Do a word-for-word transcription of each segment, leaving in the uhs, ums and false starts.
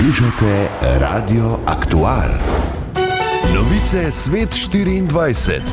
Poslušate Radio Aktual. Novice Svet štiriindvajset.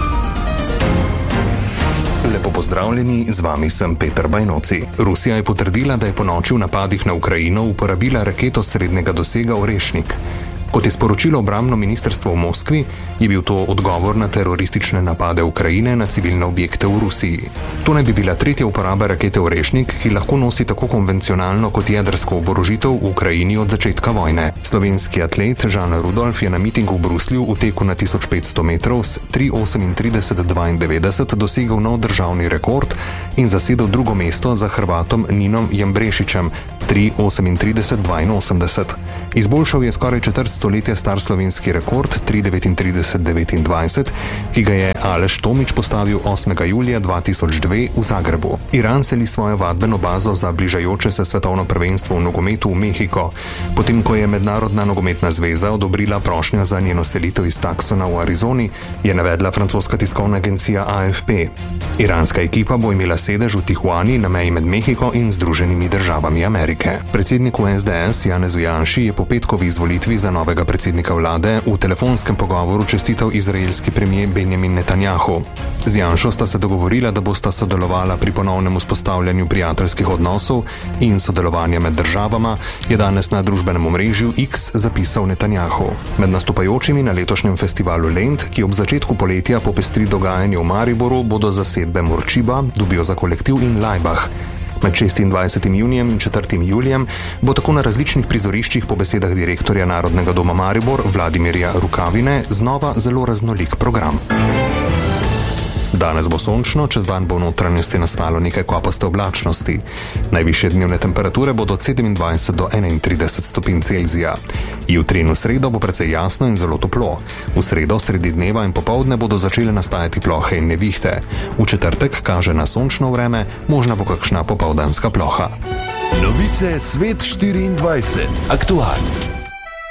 Lepo pozdravljeni, z vami sem Peter Bajnoci. Rusija je potrdila, da je po noči v napadih na Ukrajino uporabila raketo srednjega dosega Orešnik. Kot je sporočilo obrambno ministrstvo v Moskvi, je bil to odgovor na teroristične napade Ukrajine na civilne objekte v Rusiji. To naj bi bila tretja uporaba rakete Orešnik, ki lahko nosi tako konvencionalno kot jedrsko oborožitev v Ukrajini od začetka vojne. Slovenski atlet Žan Rudolf je na mitingu v Bruslju v teku na tisoč petsto metrov s tri osemintrideset dvaindevetdeset dosegel nov državni rekord in zasedel drugo mesto za Hrvatom Ninom Jambrešićem tri osemintrideset dvainosemdeset. Izboljšal je skoraj četrt stoletja star slovenski rekord tri devetintrideset devetindvajset, ki ga je Aleš Tomič postavil osmega julija dva tisoč dve v Zagrebu. Iran seli svojo vadbeno bazo za bližajoče se svetovno prvenstvo v nogometu v Mehiko, potem ko je Mednarodna nogometna zveza odobrila prošnjo za njeno selitev iz Tucsona v Arizoni, je navedla francoska tiskovna agencija A F P. Iranska ekipa bo imela sedež v Tijuani na meji med Mehiko in Združenimi državami Amerike. Predsedniku S D S Janezu Janši je po petkovi izvolitvi za novega predsednika vlade v telefonskem pogovoru čestital izraelski premier Benjamin Netanjahu. Z Janšo sta se dogovorila, da bosta sodelovala pri ponovnem vzpostavljanju prijateljskih odnosov in sodelovanja med državama, je danes na družbenem omrežju X zapisal Netanjahu. Med nastopajočimi na letošnjem festivalu Lent, ki ob začetku poletja popestri dogajanje v Mariboru, bodo zasedbe Morčiba, Dubijo za kolektiv in Laibach. Med šestindvajsetim junijem in četrtim julijem bo tako na različnih prizoriščih po besedah direktorja Narodnega doma Maribor Vladimirja Rukavine znova zelo raznolik program. Danes bo sončno, čez dan bo v notranjosti nastalo nekaj kopaste oblačnosti. Najvišje dnevne temperature bodo od sedemindvajset do enaintrideset stopinj Celzija. Jutri in v sredo bo precej jasno in zelo toplo. V sredo, sredi dneva in popoldne bodo začele nastajati plohe in nevihte. V četrtek kaže na sončno vreme, možna bo kakšna popoldanska ploha. Novice Svet štiriindvajset. Aktualno.